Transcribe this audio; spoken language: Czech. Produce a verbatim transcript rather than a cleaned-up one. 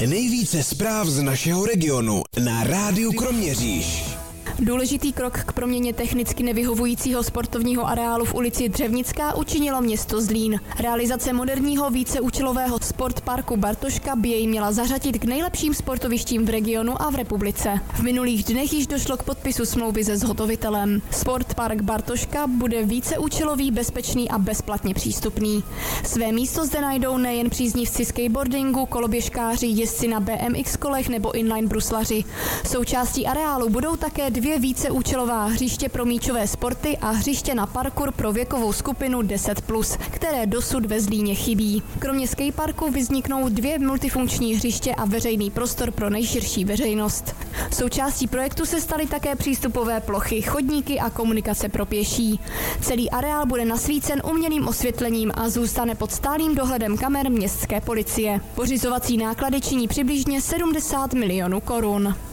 Nejvíce zpráv z našeho regionu na Rádiu Kroměříž. Důležitý krok k proměně technicky nevyhovujícího sportovního areálu v ulici Dřevnická učinilo město Zlín. Realizace moderního víceúčelového sportparku Bartoška by jej měla zařadit k nejlepším sportovištím v regionu a v republice. V minulých dnech již došlo k podpisu smlouvy se zhotovitelem. Sportpark Bartoška bude víceúčelový, bezpečný a bezplatně přístupný. Své místo zde najdou nejen příznivci skateboardingu, koloběžkáři, jezdci na bé em iks kolech nebo inline bruslaři. Součástí areálu budou také dvě víceúčelová hřiště pro míčové sporty a hřiště na parkour pro věkovou skupinu deset plus, které dosud ve Zlíně chybí. Kromě skateparku vzniknou dvě multifunkční hřiště a veřejný prostor pro nejširší veřejnost. Součástí projektu se staly také přístupové plochy, chodníky a komunikace pro pěší. Celý areál bude nasvícen umělým osvětlením a zůstane pod stálým dohledem kamer městské policie. Pořizovací náklady činí přibližně sedmdesát milionů korun.